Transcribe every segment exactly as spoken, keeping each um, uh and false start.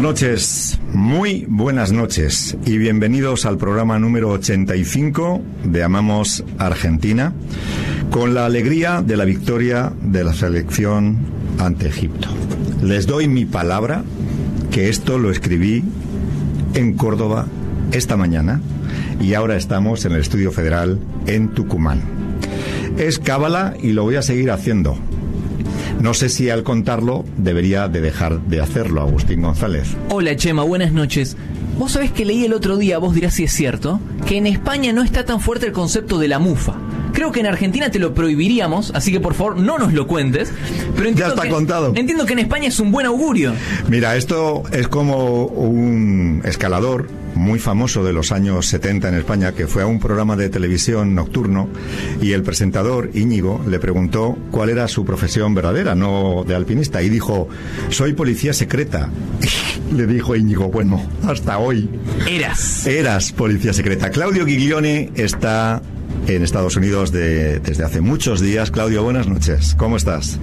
Buenas noches, muy buenas noches y bienvenidos al programa número ochenta y cinco de Amamos Argentina, con la alegría de la victoria de la selección ante Egipto. Les doy mi palabra que esto lo escribí en Córdoba esta mañana y ahora estamos en el Estudio Federal en Tucumán. Es cábala y lo voy a seguir haciendo. No sé si al contarlo debería de dejar de hacerlo, Agustín González. Hola Chema, buenas noches. Vos sabés que leí el otro día, vos dirás si es cierto, que en España no está tan fuerte el concepto de la mufa. Creo que en Argentina te lo prohibiríamos, así que por favor no nos lo cuentes. Pero ya está que, contado. Entiendo que en España es un buen augurio. Mira, esto es como un escalador muy famoso de los años setenta en España, que fue a un programa de televisión nocturno y el presentador, Íñigo, le preguntó cuál era su profesión verdadera, no de alpinista, y dijo, soy policía secreta. Le dijo Íñigo, bueno, hasta hoy Eras Eras policía secreta. Claudio Giglione está en Estados Unidos de, desde hace muchos días. Claudio, buenas noches, ¿cómo estás?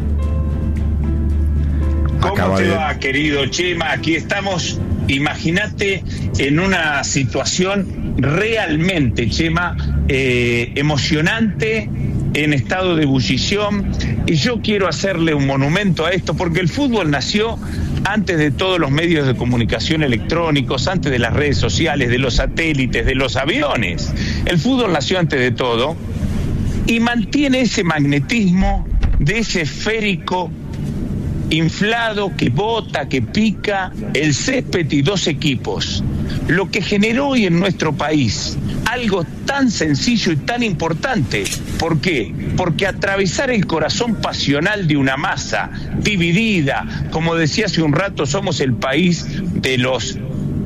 ¿Cómo Acaba te de... va, querido Chema? Aquí estamos, imagínate, en una situación realmente, Chema, eh, emocionante, en estado de ebullición, y yo quiero hacerle un monumento a esto, porque el fútbol nació antes de todos los medios de comunicación electrónicos, antes de las redes sociales, de los satélites, de los aviones. El fútbol nació antes de todo y mantiene ese magnetismo de ese esférico inflado que bota, que pica, el césped y dos equipos. Lo que generó hoy en nuestro país algo tan sencillo y tan importante. ¿Por qué? Porque atravesar el corazón pasional de una masa dividida, como decía hace un rato, somos el país de los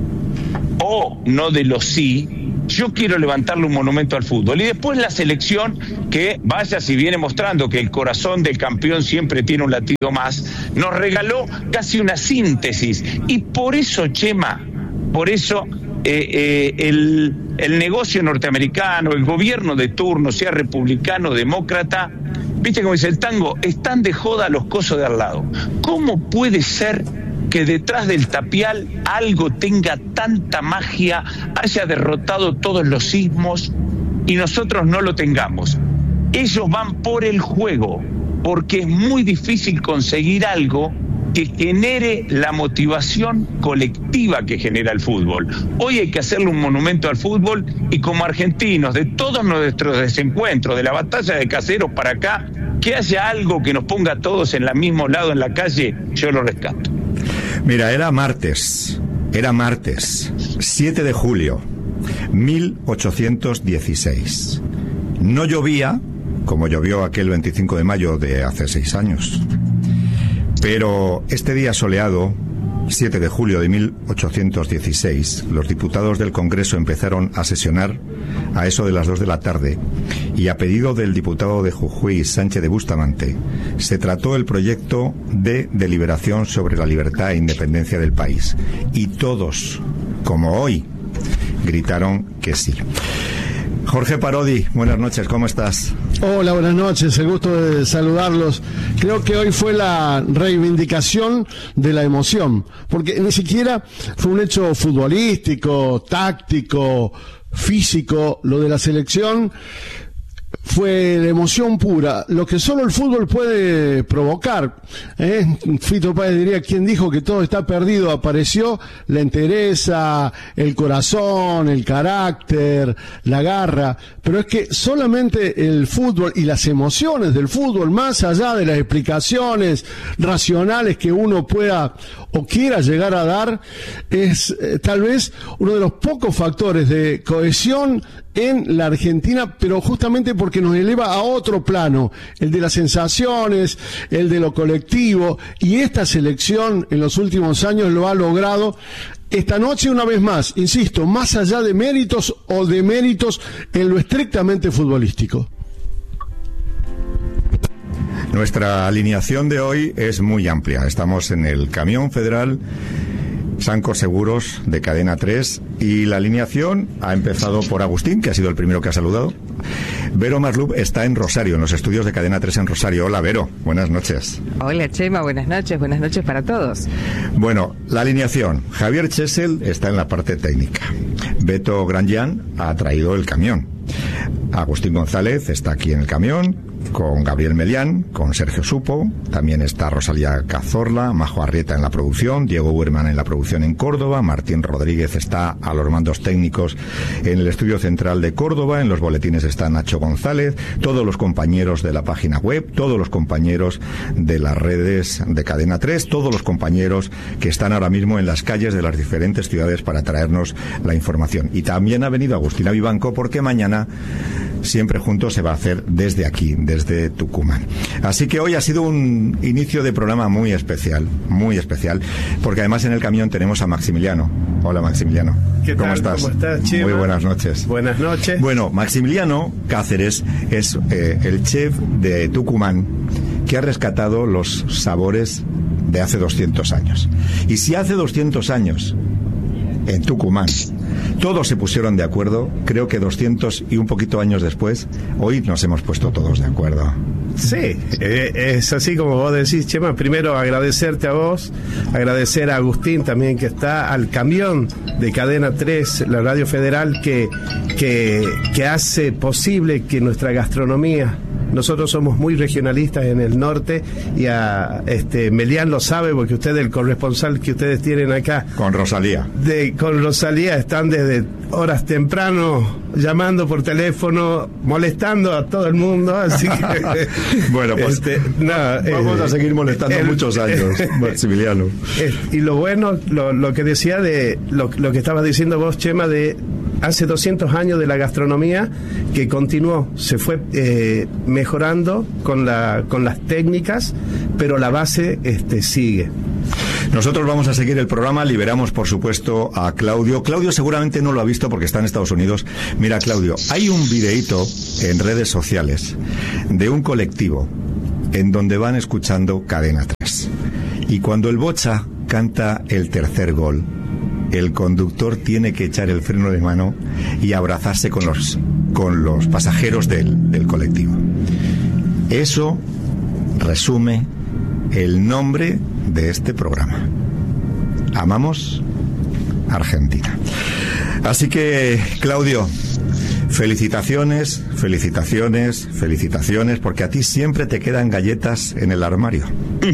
o, no de los sí. Yo quiero levantarle un monumento al fútbol. Y después la selección, que vaya si viene mostrando que el corazón del campeón siempre tiene un latido más, nos regaló casi una síntesis. Y por eso, Chema, por eso eh, eh, el, el negocio norteamericano, el gobierno de turno, sea republicano o demócrata, viste como dice el tango, están de joda los cosos de al lado. ¿Cómo puede ser que detrás del tapial algo tenga tanta magia, haya derrotado todos los sismos y nosotros no lo tengamos? Ellos van por el juego, porque es muy difícil conseguir algo que genere la motivación colectiva que genera el fútbol. Hoy hay que hacerle un monumento al fútbol y como argentinos, de todos nuestros desencuentros, de la batalla de Caseros para acá, que haya algo que nos ponga a todos en el mismo lado en la calle, yo lo rescato. Mira, era martes, era martes, siete de julio, mil ochocientos dieciséis. No llovía, como llovió aquel veinticinco de mayo de hace seis años. Pero este día soleado, siete de julio de mil ochocientos dieciséis, los diputados del Congreso empezaron a sesionar a eso de las dos de la tarde y a pedido del diputado de Jujuy, Sánchez de Bustamante, se trató el proyecto de deliberación sobre la libertad e independencia del país. Y todos, como hoy, gritaron que sí. Jorge Parodi, buenas noches, ¿cómo estás? Hola, buenas noches, el gusto de saludarlos. Creo que hoy fue la reivindicación de la emoción, porque ni siquiera fue un hecho futbolístico, táctico, físico, lo de la selección. Fue la emoción pura, lo que solo el fútbol puede provocar. ¿eh? Fito Páez diría, quien dijo que todo está perdido, apareció la entereza, el corazón, el carácter, la garra, pero es que solamente el fútbol y las emociones del fútbol, más allá de las explicaciones racionales que uno pueda o quiera llegar a dar, es eh, tal vez uno de los pocos factores de cohesión en la Argentina, pero justamente porque nos eleva a otro plano, el de las sensaciones, el de lo colectivo, y esta selección en los últimos años lo ha logrado. Esta noche, una vez más, insisto, más allá de méritos o deméritos en lo estrictamente futbolístico. Nuestra alineación de hoy es muy amplia. Estamos en el camión federal Sancor Seguros de Cadena tres, y la alineación ha empezado por Agustín, que ha sido el primero que ha saludado. Vero Maslup está en Rosario, en los estudios de Cadena tres en Rosario. Hola, Vero, buenas noches. Hola, Chema, buenas noches, buenas noches para todos. Bueno, la alineación. Javier Chesel está en la parte técnica. Beto Granjan ha traído el camión. Agustín González está aquí en el camión, con Gabriel Melián, con Sergio Supo, también está Rosalía Cazorla, Majo Arrieta en la producción, Diego Huerman en la producción en Córdoba, Martín Rodríguez está a los mandos técnicos en el estudio central de Córdoba, en los boletines está Nacho González, todos los compañeros de la página web, todos los compañeros de las redes de Cadena tres, todos los compañeros que están ahora mismo en las calles de las diferentes ciudades para traernos la información. Y también ha venido Agustina Vivanco, porque mañana Siempre Juntos se va a hacer desde aquí, desde Tucumán. Así que hoy ha sido un inicio de programa muy especial, muy especial, porque además en el camión tenemos a Maximiliano. Hola, Maximiliano. ¿Qué ¿Cómo tal? estás? ¿Cómo estás, Chema? Muy buenas noches. Buenas noches. Bueno, Maximiliano Cáceres es eh, el chef de Tucumán que ha rescatado los sabores de hace doscientos años. Y si hace doscientos años en Tucumán todos se pusieron de acuerdo, creo que doscientos y un poquito años después, hoy nos hemos puesto todos de acuerdo. Sí, eh, es así como vos decís, Chema. Primero agradecerte a vos, agradecer a Agustín también, que está al camión de Cadena tres, la radio federal, que, que, que hace posible que nuestra gastronomía... Nosotros somos muy regionalistas en el norte, y a este Melián lo sabe, porque usted es el corresponsal que ustedes tienen acá. Con Rosalía. De, con Rosalía están desde horas temprano llamando por teléfono, molestando a todo el mundo, así que... Bueno, pues este, no, vamos eh, a seguir molestando el, muchos años, Maximiliano. Eh, y lo bueno, lo, lo que decía de, lo, lo que estabas diciendo vos, Chema, de hace doscientos años de la gastronomía, que continuó, se fue eh, mejorando con, la, con las técnicas, pero la base este, sigue. Nosotros vamos a seguir el programa. Liberamos, por supuesto, a Claudio. Claudio seguramente no lo ha visto porque está en Estados Unidos. Mira, Claudio, hay un videíto en redes sociales de un colectivo en donde van escuchando Cadena tres. Y cuando el Bocha canta el tercer gol, el conductor tiene que echar el freno de mano y abrazarse con los, con los pasajeros del, del colectivo. Eso resume el nombre de este programa. Amamos Argentina. Así que, Claudio, felicitaciones, felicitaciones, felicitaciones, porque a ti siempre te quedan galletas en el armario.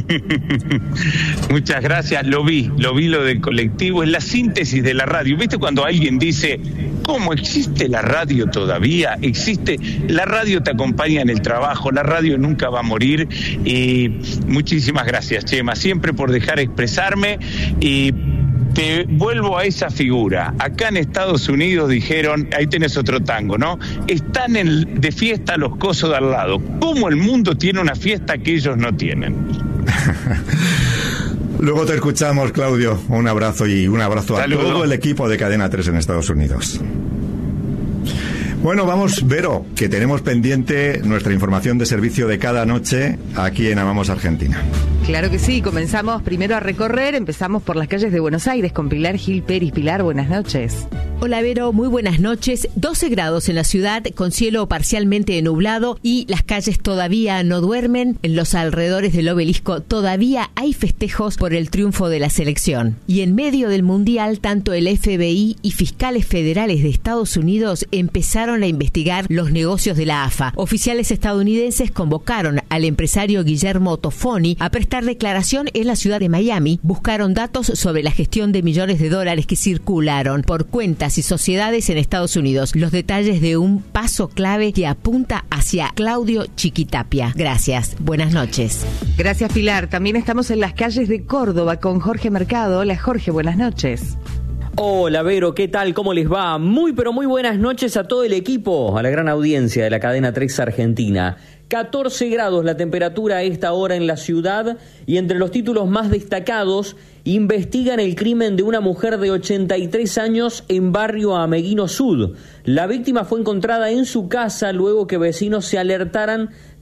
Muchas gracias, lo vi, lo vi lo del colectivo, es la síntesis de la radio. ¿Viste cuando alguien dice, ¿cómo existe la radio todavía? Existe, la radio te acompaña en el trabajo, la radio nunca va a morir. Y muchísimas gracias, Chema, siempre por dejar expresarme. Y te vuelvo a esa figura. Acá en Estados Unidos dijeron, ahí tenés otro tango, ¿no? Están en, de fiesta los cosos de al lado. ¿Cómo el mundo tiene una fiesta que ellos no tienen? Luego te escuchamos, Claudio. Un abrazo, y un abrazo Saludos. a todo el equipo de Cadena tres en Estados Unidos. Bueno, vamos, Vero, que tenemos pendiente nuestra información de servicio de cada noche aquí en Amamos Argentina. Claro que sí, comenzamos primero a recorrer, empezamos por las calles de Buenos Aires con Pilar Gil Peris. Pilar, buenas noches. Hola, Vero, muy buenas noches. doce grados en la ciudad, con cielo parcialmente nublado, y las calles todavía no duermen. En los alrededores del obelisco todavía hay festejos por el triunfo de la selección. Y en medio del Mundial, tanto el F B I y fiscales federales de Estados Unidos empezaron a investigar los negocios de la A F A. Oficiales estadounidenses convocaron al empresario Guillermo Toffoni a prestar declaración en la ciudad de Miami. Buscaron datos sobre la gestión de millones de dólares que circularon por cuentas y sociedades en Estados Unidos. Los detalles de un paso clave que apunta hacia Claudio Chiquitapia. Gracias. Buenas noches. Gracias, Pilar. También estamos en las calles de Córdoba con Jorge Mercado. Hola, Jorge, buenas noches. Hola, Vero, ¿qué tal? ¿Cómo les va? Muy, pero muy buenas noches a todo el equipo, a la gran audiencia de la Cadena tres Argentina. catorce grados la temperatura a esta hora en la ciudad, y entre los títulos más destacados, investigan el crimen de una mujer de ochenta y tres años en barrio Ameguino Sud. La víctima fue encontrada en su casa luego que vecinos se alertaran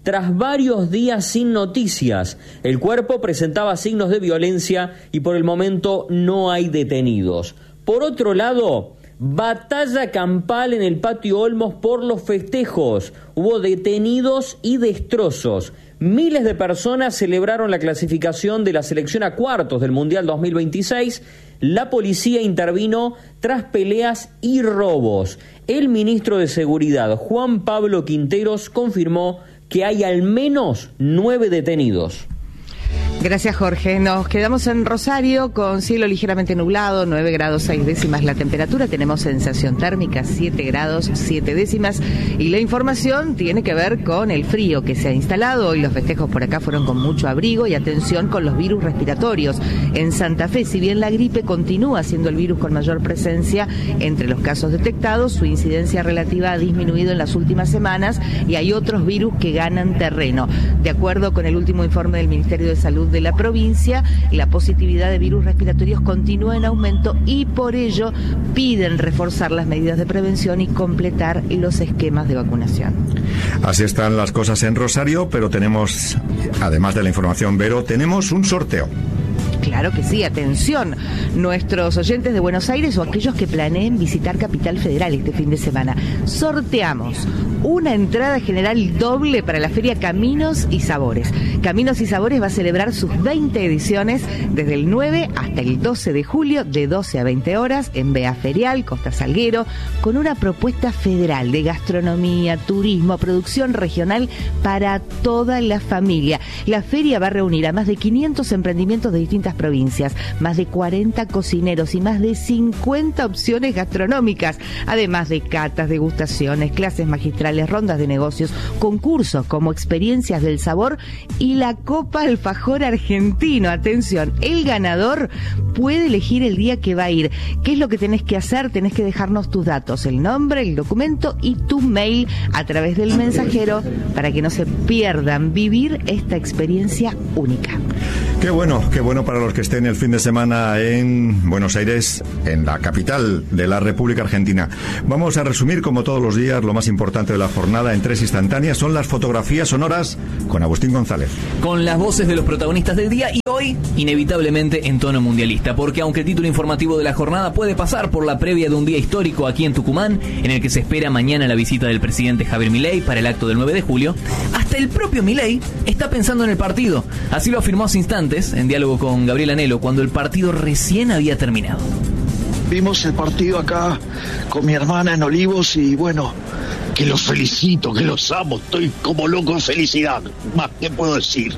tras varios días sin noticias. El cuerpo presentaba signos de violencia y por el momento no hay detenidos. Por otro lado, batalla campal en el Patio Olmos por los festejos. Hubo detenidos y destrozos. Miles de personas celebraron la clasificación de la selección a cuartos del Mundial dos mil veintiséis. La policía intervino tras peleas y robos. El ministro de Seguridad, Juan Pablo Quinteros, confirmó que hay al menos nueve detenidos. Gracias, Jorge. Nos quedamos en Rosario con cielo ligeramente nublado, nueve grados seis décimas la temperatura. Tenemos sensación térmica siete grados siete décimas. Y la información tiene que ver con el frío que se ha instalado. Hoy los festejos por acá fueron con mucho abrigo y atención con los virus respiratorios. En Santa Fe, si bien la gripe continúa siendo el virus con mayor presencia entre los casos detectados, su incidencia relativa ha disminuido en las últimas semanas y hay otros virus que ganan terreno. De acuerdo con el último informe del Ministerio de Salud de la provincia, la positividad de virus respiratorios continúa en aumento y por ello piden reforzar las medidas de prevención y completar los esquemas de vacunación. Así están las cosas en Rosario, pero tenemos, además de la información, Vero, tenemos un sorteo. Claro que sí, atención, nuestros oyentes de Buenos Aires o aquellos que planeen visitar Capital Federal este fin de semana, sorteamos una entrada general doble para la Feria Caminos y Sabores. Caminos y Sabores va a celebrar sus veinte ediciones desde el nueve hasta el doce de julio, de doce a veinte horas, en Bea Ferial, Costa Salguero, con una propuesta federal de gastronomía, turismo, producción regional para toda la familia. La feria va a reunir a más de quinientos emprendimientos de distintas provincias, más de cuarenta cocineros y más de cincuenta opciones gastronómicas, además de catas, degustaciones, clases magistrales, rondas de negocios, concursos como experiencias del sabor y la Copa Alfajor Argentino. Atención, el ganador puede elegir el día que va a ir. ¿Qué es lo que tenés que hacer? Tenés que dejarnos tus datos, el nombre, el documento y tu mail a través del mensajero para que no se pierdan vivir esta experiencia única. Qué bueno, qué bueno para los que estén el fin de semana en Buenos Aires, en la capital de la República Argentina. Vamos a resumir, como todos los días, lo más importante de la jornada en tres instantáneas. Son las fotografías sonoras con Agustín González. Con las voces de los protagonistas del día y hoy, inevitablemente, en tono mundialista. Porque aunque el título informativo de la jornada puede pasar por la previa de un día histórico aquí en Tucumán, en el que se espera mañana la visita del presidente Javier Milei para el acto del nueve de julio, hasta el propio Milei está pensando en el partido. Así lo afirmó hace instantes en diálogo con Gabriel Anelo cuando el partido recién había terminado. Vimos el partido acá con mi hermana en Olivos y bueno, que los felicito, que los amo, estoy como loco de felicidad. Más, ¿qué puedo decir?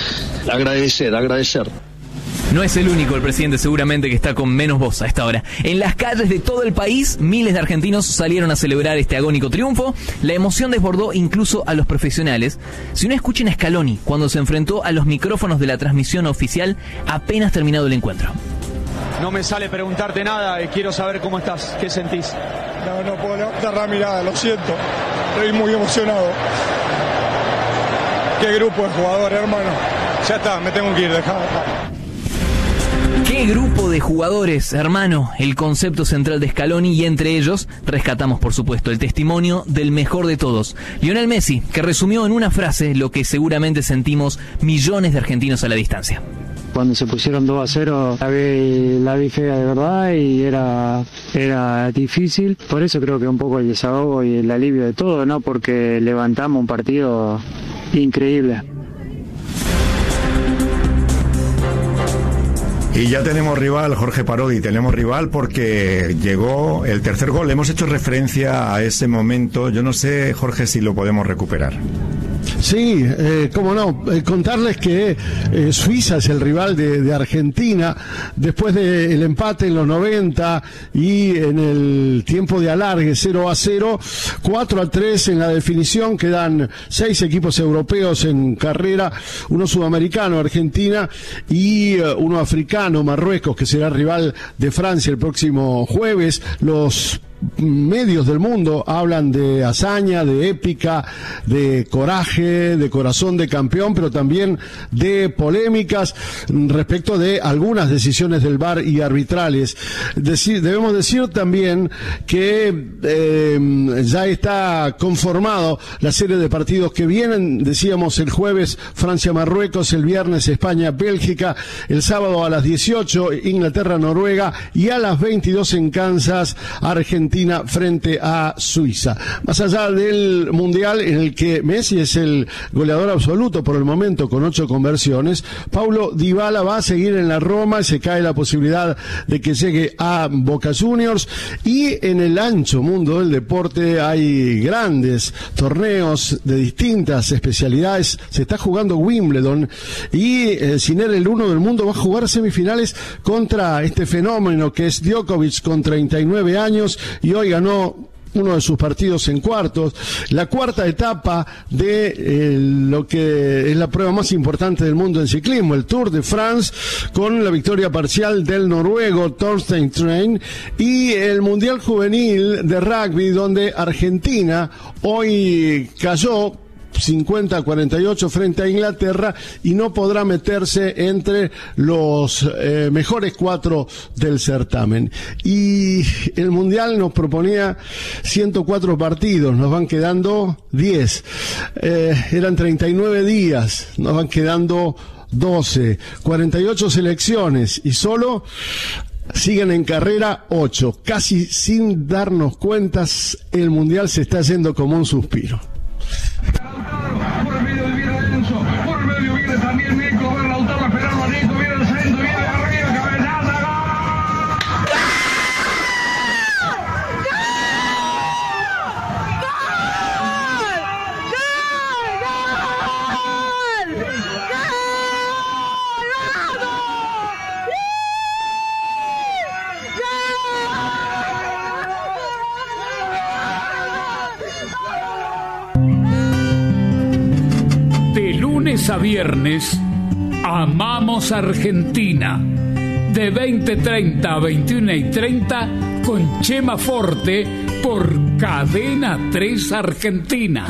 Agradecer, agradecer. No es el único el presidente seguramente que está con menos voz a esta hora. En las calles de todo el país, miles de argentinos salieron a celebrar este agónico triunfo. La emoción desbordó incluso a los profesionales. Si uno escucha a Scaloni cuando se enfrentó a los micrófonos de la transmisión oficial apenas terminado el encuentro. No me sale preguntarte nada, quiero saber cómo estás, qué sentís. No, no puedo levantar la mirada, lo siento. Estoy muy emocionado. Qué grupo de jugadores, hermano. Ya está, me tengo que ir, dejá. ¿Qué grupo de jugadores, hermano? El concepto central de Scaloni y entre ellos rescatamos, por supuesto, el testimonio del mejor de todos, Lionel Messi, que resumió en una frase lo que seguramente sentimos millones de argentinos a la distancia. Cuando se pusieron dos a cero, la vi, la vi fea de verdad y era, era difícil. Por eso creo que un poco el desahogo y el alivio de todo, ¿no? Porque levantamos un partido increíble. Y ya tenemos rival, Jorge Parodi, tenemos rival porque llegó el tercer gol. Hemos hecho referencia a ese momento. Yo no sé, Jorge, si lo podemos recuperar. Sí, eh, cómo no, eh, contarles que eh, Suiza es el rival de, de Argentina después del empate en los noventa y en el tiempo de alargue cero a cero, cuatro a tres en la definición, quedan seis equipos europeos en carrera, uno sudamericano, Argentina, y uh, uno africano, Marruecos, que será rival de Francia el próximo jueves. Los medios del mundo hablan de hazaña, de épica, de coraje, de corazón de campeón, pero también de polémicas respecto de algunas decisiones del V A R y arbitrales. Deci- debemos decir también que eh, ya está conformado la serie de partidos que vienen. Decíamos el jueves Francia-Marruecos, el viernes España-Bélgica, el sábado a las dieciocho Inglaterra-Noruega y a las veintidós en Kansas, Argentina frente a Suiza. Más allá del Mundial, en el que Messi es el goleador absoluto por el momento con ocho conversiones, Paulo Dybala va a seguir en la Roma y se cae la posibilidad de que llegue a Boca Juniors. Y en el ancho mundo del deporte hay grandes torneos de distintas especialidades. Se está jugando Wimbledon y eh, Sinner, el uno del mundo, va a jugar semifinales contra este fenómeno que es Djokovic con treinta y nueve años, y hoy ganó uno de sus partidos en cuartos. La cuarta etapa de eh, lo que es la prueba más importante del mundo en ciclismo, el Tour de France, con la victoria parcial del noruego Thorstein Train, y el Mundial Juvenil de Rugby, donde Argentina hoy cayó cincuenta a cuarenta y ocho frente a Inglaterra y no podrá meterse entre los eh, mejores cuatro del certamen. Y el Mundial nos proponía ciento cuatro partidos, nos van quedando diez. Eh, eran treinta y nueve días, nos van quedando doce. cuarenta y ocho selecciones y solo siguen en carrera ocho. Casi sin darnos cuentas, el Mundial se está yendo como un suspiro. Por el medio viene Enzo, por el medio viene también Nico, va Lautaro esperando a Nico, viene el centro, viene arriba, cabezaza, ¡gol! A viernes, Amamos Argentina, de veinte treinta a veintiuno y treinta, con Chema Forte por Cadena tres Argentina.